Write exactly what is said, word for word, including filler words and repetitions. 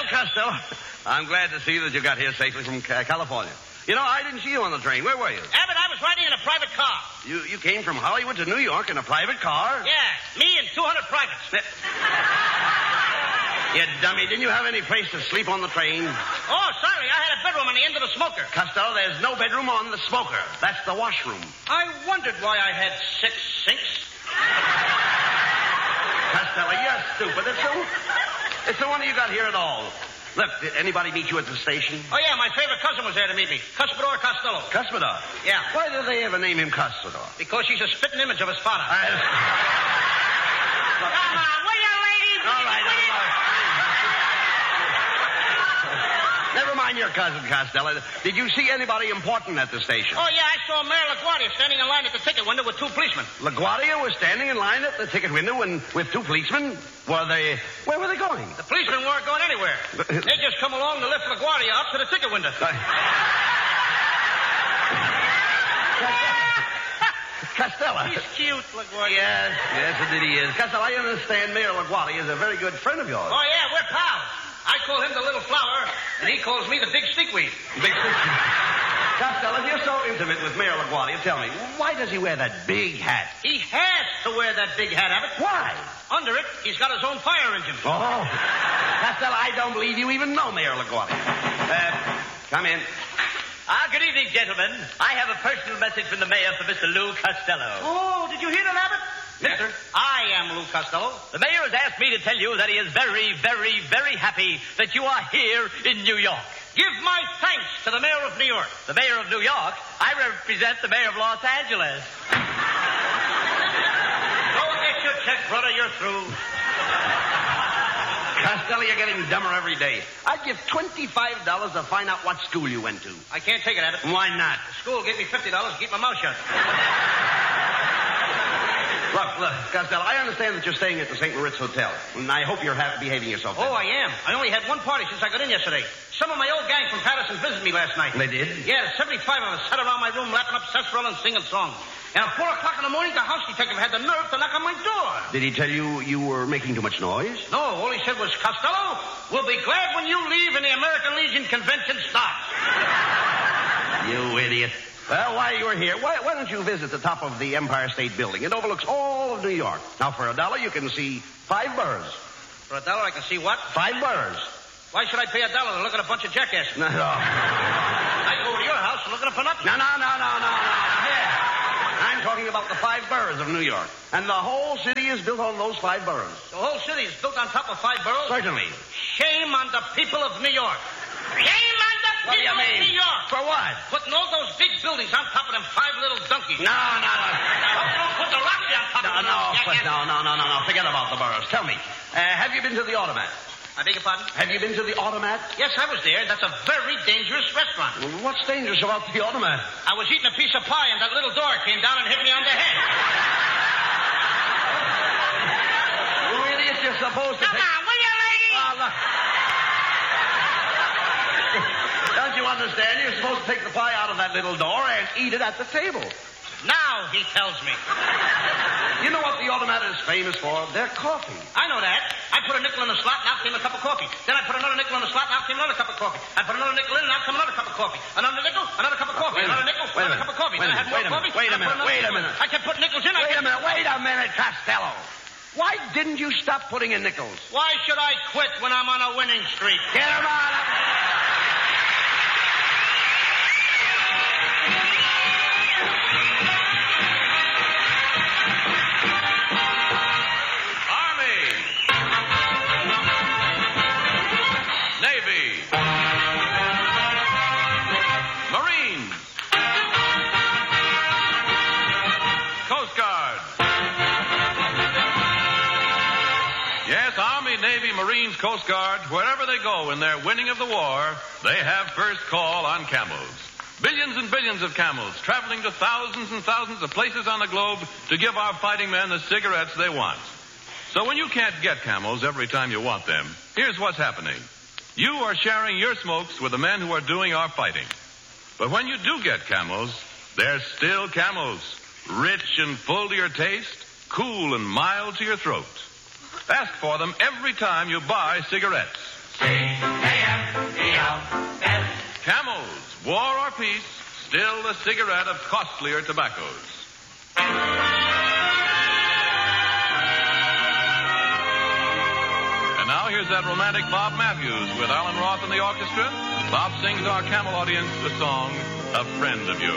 Costello. I'm glad to see that you got here safely from uh, California. You know, I didn't see you on the train. Where were you? Abbott, I was riding in a private car. You you came from Hollywood to New York in a private car? Yeah, me and two hundred privates. You dummy. Didn't you have any place to sleep on the train? Oh, sorry. I had a bedroom on the end of the smoker. Costello, there's no bedroom on the smoker. That's the washroom. I wondered why I had six sinks. Costello, you're stupid. It's the, it's the one you got here at all. Look, did anybody meet you at the station? Oh, yeah, my favorite cousin was there to meet me. Cuspidor Costello. Cuspidor? Yeah. Why did they ever name him Cuspidor? Because he's a spitting image of his father. Uh, Come on, will you, ladies? All right, all right. Never mind your cousin, Costello. Did you see anybody important at the station? Oh, yeah, I saw Mayor LaGuardia standing in line at the ticket window with two policemen. LaGuardia was standing in line at the ticket window and with two policemen? Were they... Where were they going? The policemen weren't going anywhere. They just come along to lift LaGuardia up to the ticket window. Uh, Costello. He's cute, LaGuardia. Yes, yes, indeed he is. Costello, I understand Mayor LaGuardia is a very good friend of yours. Oh, yeah, we're pals. I call him the little flower, and he calls me the big stickweed. Big stickweed. Costello, if you're so intimate with Mayor LaGuardia, tell me, why does he wear that big hat? He has to wear that big hat, Abbott. Why? Under it, he's got his own fire engine. Oh. Costello, I don't believe you even know Mayor LaGuardia. Uh, come in. Ah, good evening, gentlemen. I have a personal message from the mayor for Mister Lou Costello. Oh, did you hear that, Abbott? Mister, I am Lou Costello. The mayor has asked me to tell you that he is very, very, very happy that you are here in New York. Give my thanks to the mayor of New York. The mayor of New York? I represent the mayor of Los Angeles. Go get your check, brother. You're through. Costello, you're getting dumber every day. I'd give twenty-five dollars to find out what school you went to. I can't take it, Abbott. Why not? The school gave me fifty dollars to keep my mouth shut. Look, look, Costello, I understand that you're staying at the Saint Moritz Hotel, and I hope you're ha- behaving yourself. Oh, I am. I only had one party since I got in yesterday. Some of my old gang from Patterson visited me last night. They did? Yeah, seventy-five of us sat around my room lapping up sarsaparilla and singing songs. And at four o'clock in the morning, the house detective had the nerve to knock on my door. Did he tell you you were making too much noise? No, all he said was, Costello, we'll be glad when you leave and the American Legion convention starts. You idiot. Well, while you were here, why, why don't you visit the top of the Empire State Building? It overlooks all of New York. Now, for a dollar, you can see five boroughs. For a dollar, I can see what? Five boroughs. Why should I pay a dollar to look at a bunch of jackasses? No, no. I go to your house and look at it for nothing. No, no, no, no, no, no. Here. I'm talking about the five boroughs of New York. And the whole city is built on those five boroughs. The whole city is built on top of five boroughs? Certainly. Shame on the people of New York. Shame on the What do you people mean? of New York. For what? Putting all those big buildings on top of them five little donkeys. No, no, no. Don't put the Roxy on top No, of them. no, jackass. no, no, no, no, no. Forget about the boroughs. Tell me, uh, have you been to the Automat? I beg your pardon? Have you been to the Automat? Yes, I was there. That's a very dangerous restaurant. Well, what's dangerous about the Automat? I was eating a piece of pie and that little door came down and hit me on the head. You idiot, you're supposed to Come take... on, will you, lady? Oh, look. Don't you understand? You're supposed to take the pie out of that little door and eat it at the table. Now he tells me. You know what the Automat is famous for? Their coffee. I know that. I put a nickel in the slot, and out came a cup of coffee. Then I put another nickel in the slot, and out came another cup of coffee. I put another nickel in, and out came another cup of coffee. Another nickel, another cup of coffee. Wait a Another minute. nickel, Wait a another minute. cup of coffee. Wait Then a I had minute. more Wait a coffee. minute. Wait a I put minute. another Wait a nickel in. minute. I kept putting nickels in. I Wait a kept... minute. Wait a minute, Costello. Why didn't you stop putting in nickels? Why should I quit when I'm on a winning streak? Get him out of Navy, Marines, Coast Guard, wherever they go in their winning of the war, they have first call on camels. Billions and billions of camels traveling to thousands and thousands of places on the globe to give our fighting men the cigarettes they want. So when you can't get camels every time you want them, here's what's happening. You are sharing your smokes with the men who are doing our fighting. But when you do get camels, they're still camels, rich and full to your taste, cool and mild to your throat. Ask for them every time you buy cigarettes. C A M E L S. Camels, war or peace, still a cigarette of costlier tobaccos. And now here's that romantic Bob Matthews with Alan Roth and the orchestra. Bob sings our Camel audience the song, A Friend of Yours.